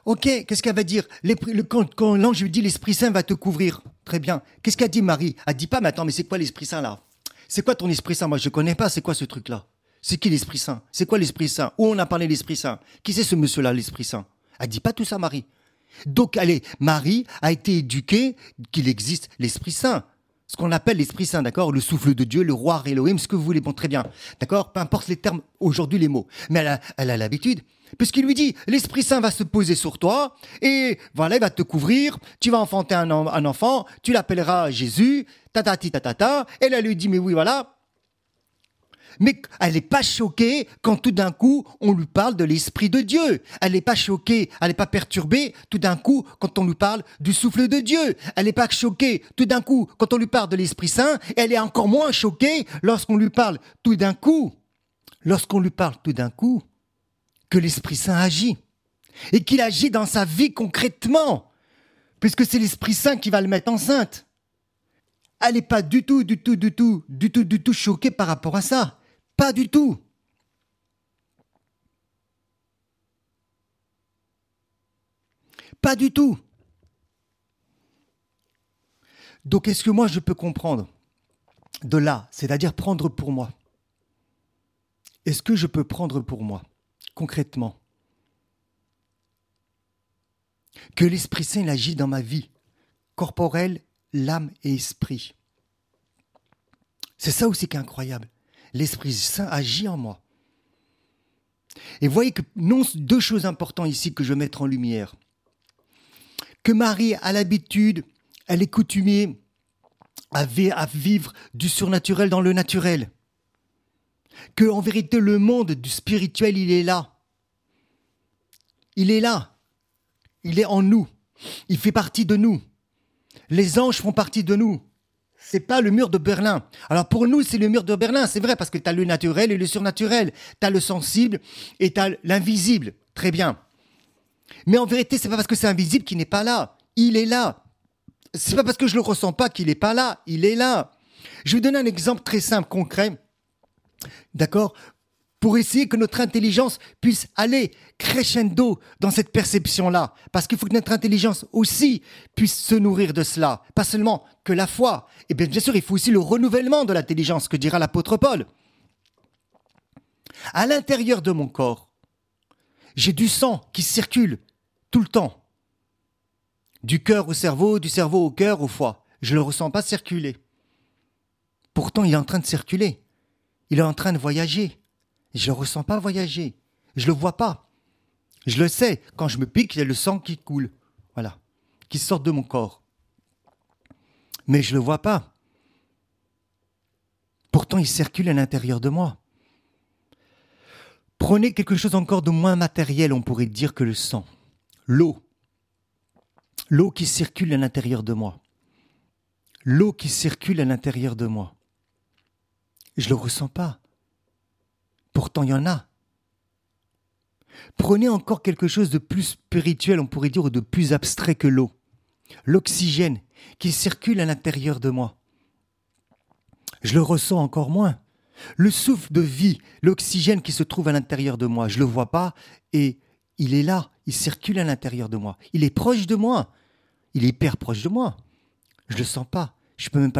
Ok, qu'est-ce qu'elle va dire? Quand l'ange lui dit l'Esprit Saint va te couvrir, très bien. Qu'est-ce qu'a dit Marie? Elle dit pas, mais attends, mais c'est quoi l'Esprit Saint là? C'est quoi ton Esprit Saint? Moi, je connais pas, c'est quoi ce truc-là? C'est qui l'Esprit Saint? C'est quoi l'Esprit Saint? Où on a parlé de l'Esprit Saint? Qui c'est ce monsieur-là, l'Esprit Saint? Elle dit pas tout ça, Marie. Donc, Marie a été éduquée qu'il existe l'Esprit Saint. Ce qu'on appelle l'Esprit Saint, d'accord? Le souffle de Dieu, le roi Elohim, ce que vous voulez, bon, très bien. D'accord? Peu importe les termes, aujourd'hui les mots. Mais elle a l'habitude. Puisqu'il lui dit, l'Esprit Saint va se poser sur toi, et voilà, il va te couvrir, tu vas enfanter un enfant, tu l'appelleras Jésus, tatati tatata, et là, elle lui dit, mais oui, voilà. Mais elle n'est pas choquée quand tout d'un coup, on lui parle de l'Esprit de Dieu. Elle n'est pas choquée, elle n'est pas perturbée tout d'un coup quand on lui parle du souffle de Dieu. Elle n'est pas choquée tout d'un coup quand on lui parle de l'Esprit Saint. Et elle est encore moins choquée lorsqu'on lui parle tout d'un coup, que l'Esprit Saint agit. Et qu'il agit dans sa vie concrètement. Puisque c'est l'Esprit Saint qui va le mettre enceinte. Elle n'est pas du tout choquée par rapport à ça. Pas du tout. Pas du tout. Donc, est-ce que moi, je peux comprendre de là, c'est-à-dire prendre pour moi? Est-ce que je peux prendre pour moi, concrètement, que l'Esprit Saint il agit dans ma vie, corporelle, l'âme et esprit? C'est ça aussi qui est incroyable. L'Esprit Saint agit en moi. Et vous voyez que non, deux choses importantes ici que je veux mettre en lumière. Que Marie a l'habitude, elle est coutumier à vivre du surnaturel dans le naturel. Que en vérité, le monde du spirituel, il est là. Il est là. Il est en nous. Il fait partie de nous. Les anges font partie de nous. C'est pas le mur de Berlin. Alors pour nous, c'est le mur de Berlin, c'est vrai, parce que tu as le naturel et le surnaturel. Tu as le sensible et tu as l'invisible. Très bien. Mais en vérité, c'est pas parce que c'est invisible qu'il n'est pas là. Il est là. C'est pas parce que je le ressens pas qu'il n'est pas là. Il est là. Je vais vous donner un exemple très simple, concret. D'accord? Pour essayer que notre intelligence puisse aller crescendo dans cette perception-là. Parce qu'il faut que notre intelligence aussi puisse se nourrir de cela. Pas seulement que la foi. Et bien sûr, il faut aussi le renouvellement de l'intelligence, que dira l'apôtre Paul. À l'intérieur de mon corps, j'ai du sang qui circule tout le temps. Du cœur au cerveau, du cerveau au cœur, au foie. Je ne le ressens pas circuler. Pourtant, il est en train de circuler. Il est en train de voyager. Je ne le ressens pas voyager. Je ne le vois pas. Je le sais. Quand je me pique, il y a le sang qui coule. Voilà. Qui sort de mon corps. Mais je ne le vois pas. Pourtant, il circule à l'intérieur de moi. Prenez quelque chose encore de moins matériel, on pourrait dire, que le sang. L'eau. L'eau qui circule à l'intérieur de moi. L'eau qui circule à l'intérieur de moi. Je ne le ressens pas. Pourtant, il y en a. Prenez encore quelque chose de plus spirituel, on pourrait dire, ou de plus abstrait que l'eau. L'oxygène qui circule à l'intérieur de moi. Je le ressens encore moins. Le souffle de vie, l'oxygène qui se trouve à l'intérieur de moi, je ne le vois pas et il est là, il circule à l'intérieur de moi. Il est proche de moi. Il est hyper proche de moi. Je ne le sens pas. Je peux même pas